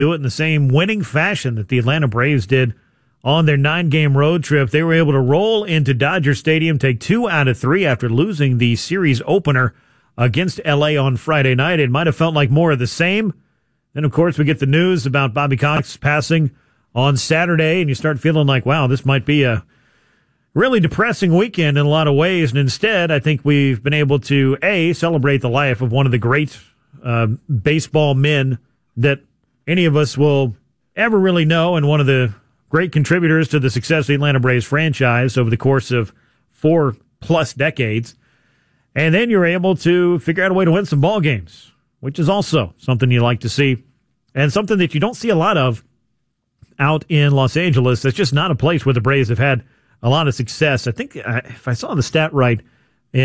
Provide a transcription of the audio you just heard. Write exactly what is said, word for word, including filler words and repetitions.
do it in the same winning fashion that the Atlanta Braves did on their nine-game road trip. They were able to roll into Dodger Stadium, take two out of three after losing the series opener against L A on Friday night. It might have felt like more of the same. Then, of course, we get the news about Bobby Cox passing on Saturday, and you start feeling like, wow, this might be a really depressing weekend in a lot of ways. And instead, I think we've been able to, A, celebrate the life of one of the great uh, baseball men that any of us will ever really know, and one of the great contributors to the success of the Atlanta Braves franchise over the course of four plus decades. And then you're able to figure out a way to win some ball games, which is also something you like to see, and something that you don't see a lot of out in Los Angeles. That's just not a place where the Braves have had a lot of success. I think, if I saw the stat right,